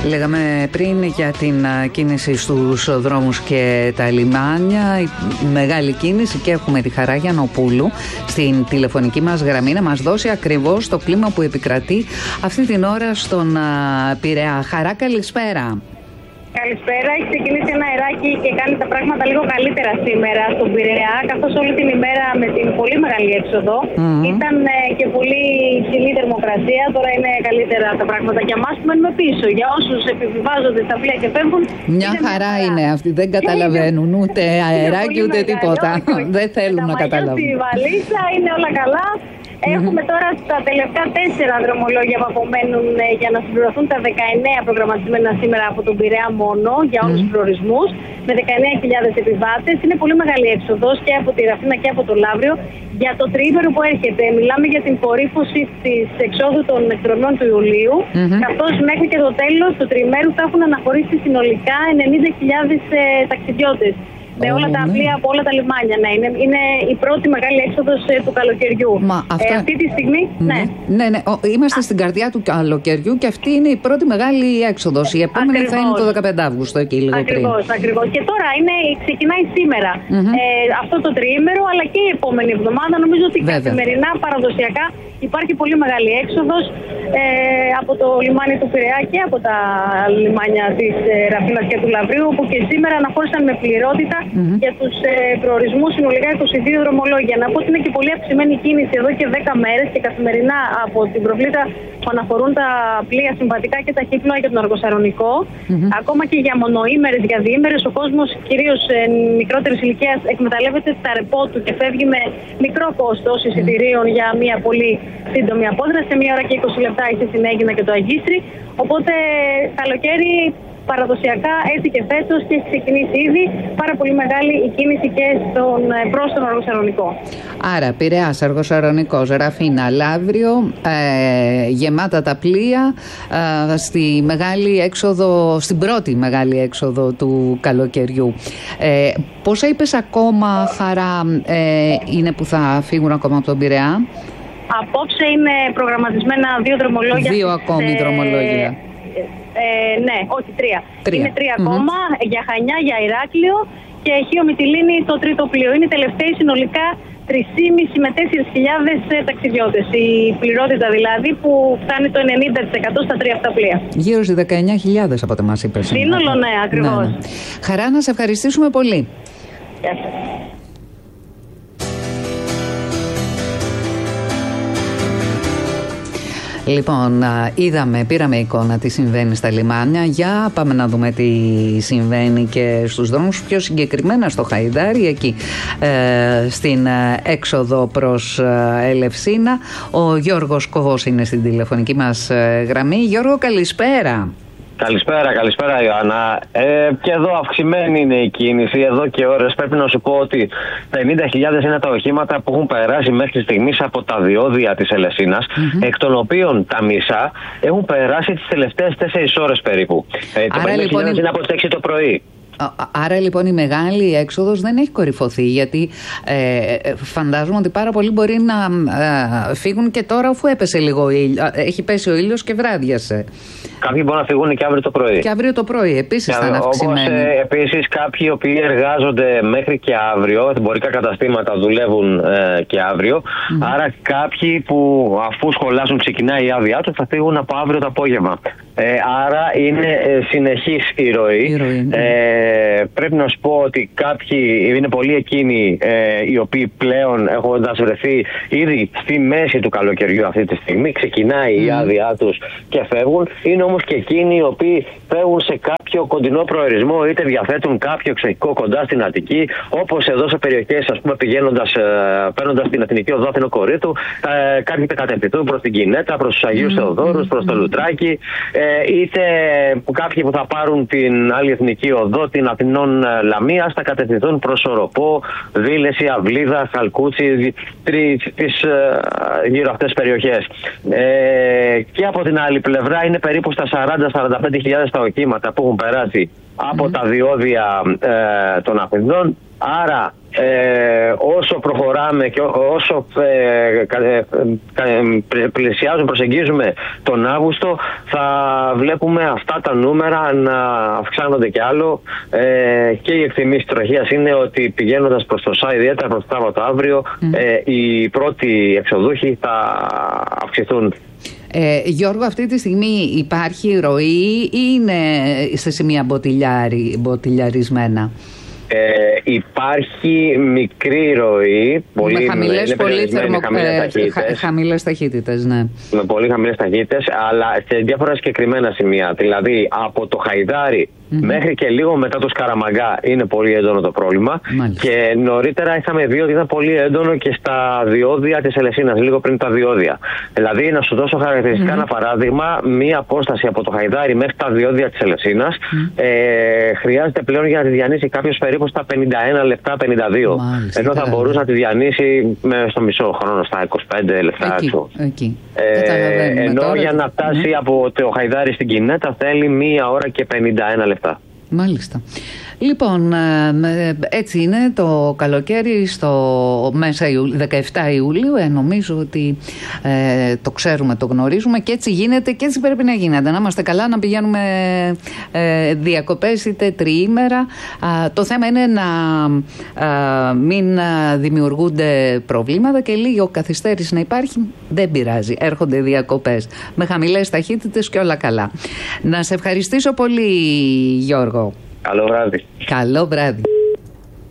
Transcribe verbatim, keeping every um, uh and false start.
Λέγαμε πριν για την κίνηση στους δρόμους και τα λιμάνια, η μεγάλη κίνηση, και έχουμε τη Χαρά Γιαννοπούλου στην τηλεφωνική μας γραμμή να μας δώσει ακριβώς το κλίμα που επικρατεί αυτή την ώρα στον Πειραιά. Χαρά, καλησπέρα. Καλησπέρα. Έχει ξεκινήσει ένα αεράκι και κάνει τα πράγματα λίγο καλύτερα σήμερα στον Πειραιά, καθώς όλη την ημέρα με την πολύ μεγάλη έξοδο mm-hmm. ήταν ε, και πολύ υψηλή θερμοκρασία. Τώρα είναι καλύτερα τα πράγματα για εμάς που μένουμε πίσω. Για όσους επιβιβάζονται στα πλοία και φεύγουν. Μια χαρά είναι αυτή. Δεν καταλαβαίνουν ούτε αεράκι ούτε τίποτα. Δεν θέλουν να καταλάβουν. Στη βαλίτσα είναι όλα καλά. Έχουμε τώρα τα τελευταία τέσσερα δρομολόγια που απομένουν για να συμπληρωθούν τα δεκαεννέα προγραμματισμένα σήμερα από τον Πειραιά μόνο για όλους τους προορισμούς, με δεκαεννέα χιλιάδες επιβάτες. Είναι πολύ μεγάλη έξοδος και από τη Ραφίνα και από το Λαύριο. Για το τριήμερο που έρχεται, μιλάμε για την κορύφωση της εξόδου των εκδρομών του Ιουλίου, mm-hmm. καθώς μέχρι και το τέλος του τριημέρου θα έχουν αναχωρήσει συνολικά ενενήντα χιλιάδες ε, ταξιδιώτες. Με όλα τα πλοία από όλα τα λιμάνια. Ναι, είναι, είναι η πρώτη μεγάλη έξοδος ε, του καλοκαιριού. Μα αυτά... ε, αυτή τη στιγμή. Ναι, ναι, ναι. Ο, είμαστε Α. στην καρδιά του καλοκαιριού και αυτή είναι η πρώτη μεγάλη έξοδος. Η επόμενη ακριβώς. θα είναι το δεκαπέντε Αυγούστου, εκεί λίγο ακριβώς, πριν. Ακριβώς. Και τώρα είναι, ξεκινάει σήμερα mm-hmm. ε, αυτό το τριήμερο, αλλά και η επόμενη εβδομάδα. Νομίζω ότι Βέβαια. καθημερινά παραδοσιακά υπάρχει πολύ μεγάλη έξοδος ε, από το λιμάνι του Πειραιά και από τα λιμάνια της ε, Ραφίνας και του Λαυρίου, που και σήμερα αναχώρησαν με πληρότητα mm-hmm. για τους ε, προορισμούς συνολικά είκοσι δύο δρομολόγια. Να πω ότι είναι και πολύ αυξημένη κίνηση εδώ και δέκα μέρες και καθημερινά από την προβλήτα που αναφορούν τα πλοία συμβατικά και τα χύπνοα για τον Αργοσαρονικό. Mm-hmm. Ακόμα και για μονοήμερες, για διήμερες, ο κόσμος κυρίως ε, μικρότερης ηλικίας εκμεταλλεύεται τα ρεπό του και φεύγει με μικρό κόστος εισιτηρίων mm-hmm. για μια πολύ σύντομη απόδραση. Σε μία ώρα και είκοσι λεπτά έχει στην Αίγινα και το Αγίστρι. Οπότε καλοκαίρι παραδοσιακά έτσι και φέτος και έχει ξεκινήσει ήδη πάρα πολύ μεγάλη η κίνηση και στον, προς τον Αργοσαρονικό. Άρα Πειραιάς, Αργοσαρονικός, Ραφίνα, Λαύριο, ε, γεμάτα τα πλοία ε, στη μεγάλη έξοδο, στην πρώτη μεγάλη έξοδο του καλοκαιριού. Ε, πόσα είπες ακόμα, Χαρά, ε, είναι που θα φύγουν ακόμα από τον Πειραιά? Απόψε είναι προγραμματισμένα δύο δρομολόγια. Δύο ακόμη ε, δρομολόγια. Ε, ναι, όχι τρία. τρία. Είναι τρία mm-hmm. ακόμα για Χανιά, για Ηράκλειο και Χίο Μυτιλήνη το τρίτο πλοίο. Είναι τελευταίοι συνολικά τρεις και μισό με τέσσερις χιλιάδες ταξιδιώτες. Η πληρότητα δηλαδή που φτάνει το ενενήντα τοις εκατό στα τρία αυτά πλοία. Γύρω στις δεκαεννέα χιλιάδες από ό,τι μας είπες. Σύνολο, ναι, ακριβώς. Ναι, ναι. Χαρά, να σε ευχαριστήσουμε πολύ. Γεια σας. Λοιπόν, είδαμε, πήραμε εικόνα τι συμβαίνει στα λιμάνια. Για πάμε να δούμε τι συμβαίνει και στους δρόμους, πιο συγκεκριμένα στο Χαϊδάρι, εκεί ε, στην έξοδο προς ε, Ελευσίνα. Ο Γιώργος Κοβός είναι στην τηλεφωνική μας ε, γραμμή. Γιώργο, καλησπέρα. Καλησπέρα, καλησπέρα Ιωάννα. Ε, και εδώ αυξημένη είναι η κίνηση, εδώ και ώρες. Πρέπει να σου πω ότι πενήντα χιλιάδες είναι τα οχήματα που έχουν περάσει μέχρι στιγμής από τα διόδια της Ελευσίνας, mm-hmm. εκ των οποίων τα μισά έχουν περάσει τις τελευταίες τέσσερις ώρες περίπου. Ε, το πενήντα χιλιάδες λοιπόν είναι από τις έξι το πρωί. Άρα λοιπόν η μεγάλη έξοδος δεν έχει κορυφωθεί, γιατί ε, φαντάζομαι ότι πάρα πολλοί μπορεί να ε, φύγουν και τώρα, αφού έπεσε λίγο, έχει πέσει ο ήλιος και βράδιασε. Κάποιοι μπορούν να φύγουν και αύριο το πρωί. Και αύριο το πρωί επίσης θα είναι αυξημένη. Όπως ε, επίσης κάποιοι οι οποίοι εργάζονται μέχρι και αύριο, εμπορικά καταστήματα δουλεύουν ε, και αύριο. Mm. Άρα κάποιοι που αφού σχολάσουν ξεκινάει η άδειά του θα φύγουν από αύριο το απόγευμα. Ε, άρα είναι ε, συνεχής η ροή. Η ροή ναι. ε, πρέπει να σου πω ότι κάποιοι είναι πολλοί εκείνοι ε, οι οποίοι πλέον έχοντας βρεθεί ήδη στη μέση του καλοκαιριού αυτή τη στιγμή, ξεκινάει mm. η άδειά τους και φεύγουν. Είναι όμως και εκείνοι οι οποίοι φεύγουν σε κάποιο κοντινό προορισμό, είτε διαθέτουν κάποιο εξοχικό κοντά στην Αττική, όπως εδώ σε περιοχές, ας πούμε, πηγαίνοντας, ε, παίρνοντας την Αθηνική Οδό Αθήνο Κορύθου, ε, κάποιοι κατευθυνθούν προς την Κινέτα, προς τους Αγίους mm. Θεοδόρους, προς το Λουτράκι. Ε, είτε που κάποιοι που θα πάρουν την άλλη εθνική οδό, την Αθηνών Λαμίας, θα κατευθυνθούν προς Οροπό, Δήλεση, Αυλίδα, Χαλκούτσι, τις ε, γύρω αυτές τις περιοχές. Ε, και από την άλλη πλευρά είναι περίπου στα σαράντα με σαράντα πέντε χιλιάδες τα οχήματα που έχουν περάσει από mm. τα διόδια ε, των Αθηνών Άρα ε, όσο προχωράμε και όσο ε, ε, ε, πλησιάζουμε, προσεγγίζουμε τον Αύγουστο, θα βλέπουμε αυτά τα νούμερα να αυξάνονται κι άλλο ε, και οι εκτιμήσεις τροχίας είναι ότι πηγαίνοντας προς το ΣΑ, ιδιαίτερα προς το Σάββατο αύριο, mm. ε, οι πρώτοι εξοδούχοι θα αυξηθούν. Ε, Γιώργο, αυτή τη στιγμή υπάρχει ροή ή είναι σε σημεία μποτιλιαρισμένα? Ε, υπάρχει μικρή ροή, πολύ, με χαμηλές, πολύ θερμο... χαμηλές ταχύτητες. Χαμηλές ταχύτητες, ναι. Με πολύ χαμηλές ταχύτητες, αλλά σε διάφορα συγκεκριμένα σημεία. Δηλαδή, από το Χαϊδάρι mm-hmm. μέχρι και λίγο μετά το Σκαραμαγκά είναι πολύ έντονο το πρόβλημα. Μάλιστα. Και νωρίτερα είχαμε δει ότι ήταν πολύ έντονο και στα διόδια της Ελευσίνας, λίγο πριν τα διόδια. Δηλαδή, να σου δώσω χαρακτηριστικά mm-hmm. ένα παράδειγμα, μία απόσταση από το Χαϊδάρι μέχρι τα διόδια της Ελευσίνας mm-hmm. ε, χρειάζεται πλέον για να τη διανύσει κάποιος περίπου στα πενήντα ένα λεπτά, πενήντα δύο. Μάλιστα, ενώ θα μπορούσε να τη διανύσει με στο μισό χρόνο, στα είκοσι πέντε λεπτά. Εκεί, εκεί. Ε, ενώ τώρα... για να φτάσει ναι. από το Χαϊδάρι στην Κινέτα θέλει μία ώρα και πενήντα ένα λεπτά. Μάλιστα. Λοιπόν, έτσι είναι το καλοκαίρι στο μέσα Ιουλίου, δεκαεφτά Ιουλίου. Ε, νομίζω ότι ε, το ξέρουμε, το γνωρίζουμε και έτσι γίνεται και έτσι πρέπει να γίνεται. Να είμαστε καλά, να πηγαίνουμε ε, διακοπές είτε τριήμερα. Α, το θέμα είναι να α, μην δημιουργούνται προβλήματα και λίγο καθυστέρηση να υπάρχει. Δεν πειράζει, έρχονται διακοπές με χαμηλές ταχύτητες και όλα καλά. Να σε ευχαριστήσω πολύ, Γιώργο. Καλό βράδυ. Καλό βράδυ.